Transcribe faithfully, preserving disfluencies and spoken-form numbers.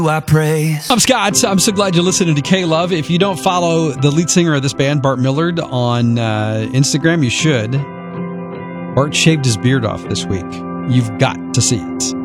I praise. I'm Scott. I'm so glad you're listening to K-Love. If you don't follow the lead singer of this band, Bart Millard, on uh, Instagram, you should. Bart shaved his beard off this week. You've got to see it.